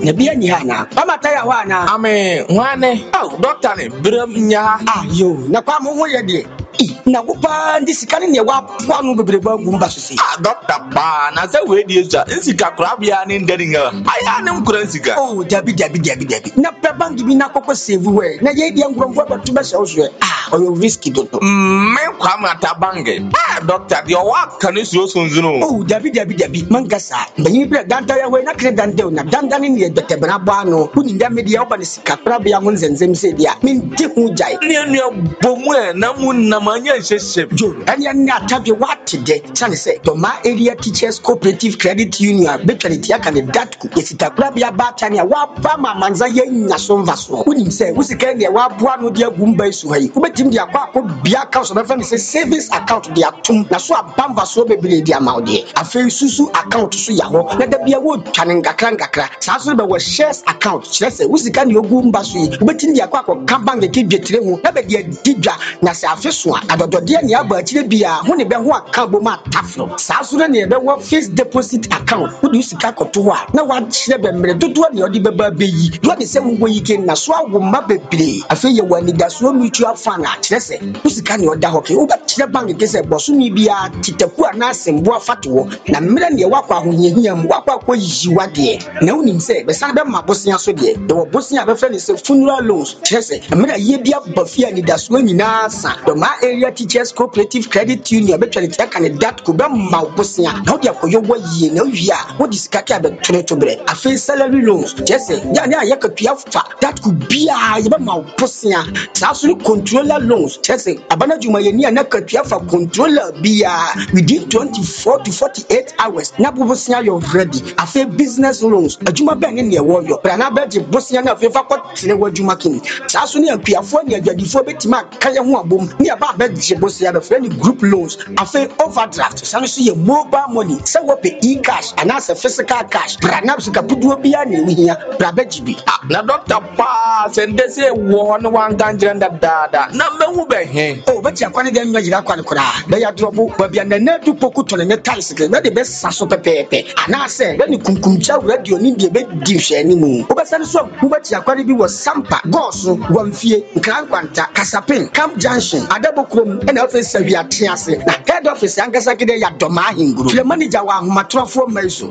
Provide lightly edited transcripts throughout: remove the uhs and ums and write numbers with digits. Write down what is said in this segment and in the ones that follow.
na bia ni hana mama taya wana ame wane doctor ne bram nya yo na kwa mo ho ye de na wopa ndi sika ne wa poa no bebreba gumba so se doctor ba na say we di eja nsika kra bia ne ndari nga aya ne mkura nsika dabi na pe bank bi na kokko save we na ye dia ngromfo ba to be so so oyo risky dodo me kwa mata bange doctor di o wa kan so sunzuno dabi mangasa banyi bi danta ya we na kre danta na danta ne ye bete bra ba no kuni nda media oba ne sika kra bia ho nzenzem se dia me ndi hu jai ne bomu na mu na manya sheshe jo anya na tabi what de sane say Doma Area Teachers Cooperative Credit Union between tia kan dat ku esita kra bia ba tania wa ba manza ye nya so mva so kuni se usika ne wa boa no dia gumba isu hayi ubetim dia kwa bia account so be fa say savings account dia tum na so abamba so bebre dia maudi afi susu account so ya ho na da bia wo twane ngakra sa so be wo shares account kire se usika ne ogumba so yi ubetim dia kwa ka bank ke dwetire ho na be dia didwa na se afi so adodode ne aba kire bia ho ne be ho account bo ma taflo sa so ne be wo fixed deposit account wo usika koto ho na wa kire be mre dodo ne odi beba beyi do ne se wo yi ke na so awo ma bebre afi ye wani da so mutual fund a kire se usika ne oda ho ke wo ba kire bank ke se boso mi bia titaku ana sembo afatowo na mre ne wakwa ahohia mu wakwa yiwa de na unim se be san be mabosia so de wo bosia be fa ne se funeral loans kire se mre ye bia bafia ni da so nyina sa Doma Area Teachers Cooperative Credit Union between tia kan dat ko be mabosia na odi akoyo waye na wia wo disika ka be toneto bre afi salary loans kire se ya ne ayakatua fa dat ko bia ye be mabosia sa so controller loans kire se abana juma ye ni anakatua fa controller bia within 24 to 48 hours na bobosia you ready afi business loans adwuma be ne wo yo pra na be bosia na afi fa ko tene wadwuma kini sa so ne akuafo ne adwadifo betima kan ye ho abom ne aba be bosia be friend group loans afi overdraft sa so ye mobile money se wo pe e-cash ana se physical cash pra na so kapuduo bia ne wihia pra be jibi na doctor pa sende se wo no wan ganjira dada na mehu be he betia kwani dem nyira kwani kura be ya drobo ba bia na du poku to ne tais ke na de be saso pepepe ana se be ni kunkumcha radio ni de be di hwe ni mu wo be sane so wo betia kwani bi wo sampa goso wamfie nkran kwanta kasapin camp junction adabokrom na office wia tiase na head office angasa kide ya Doma Hinguru le manager wa ahomatrofo maiso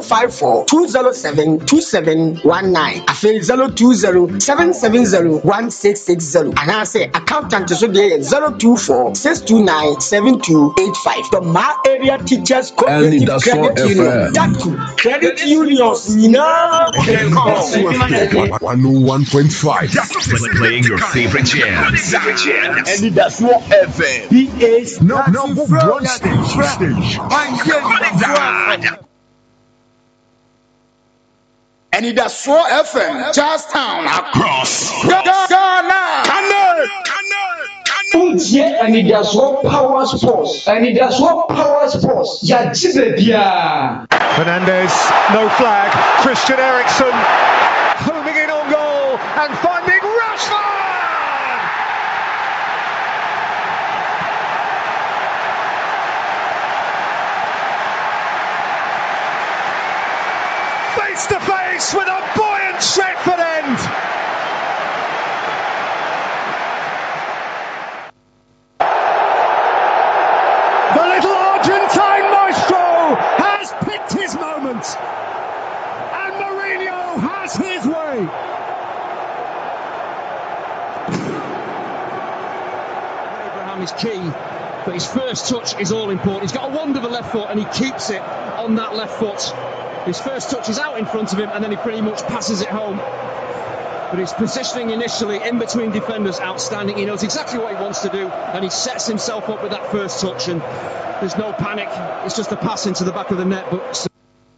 054-207-2719 afi 020-770-1660 ana se accountant so de 024-629-7285 Doma Area Teachers Cooperative Credit Union Credit Unions 101.5 playing your favorite jams. And that's what FM. He is number one station. And that's what FM. Charlestown across Ghana. And it does what power sports. Yeah, Jibebia. Fernandez, no flag. Christian Eriksen homing in on goal and finding Rashford. Face to face with a buoyant Stretford end. The little Argentine maestro has picked his moment, and Mourinho has his way. Abraham is key, but his first touch is all important. He's got a wonderful left foot, and he keeps it on that left foot. His first touch is out in front of him, and then he pretty much passes it home. But his positioning initially in between defenders, outstanding. He knows exactly what he wants to do, and he sets himself up with that first touch, and there's no panic. It's just a pass into the back of the net. But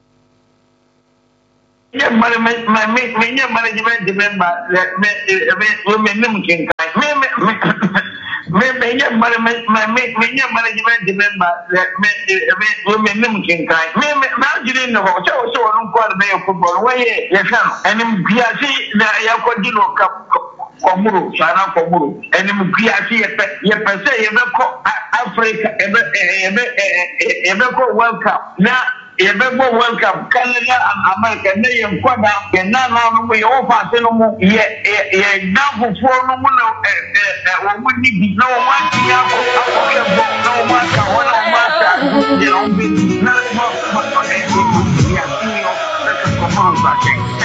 Komuru, Sana Komuru, and Mugiasi, ye per se, Africa, World Cup. Now, Yebebo World Cup, Canada and America, they are Quada, and now we offer Senomo, yet down for 4 no one need no one no matter what matter, you know, not much, but